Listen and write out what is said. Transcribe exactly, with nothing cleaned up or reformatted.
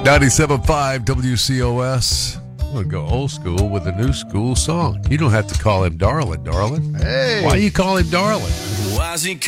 ninety-seven point five W C O S. I'm going to go old school with a new school song. You don't have to call him darling, darling. Hey. Why you call him darling? Why's he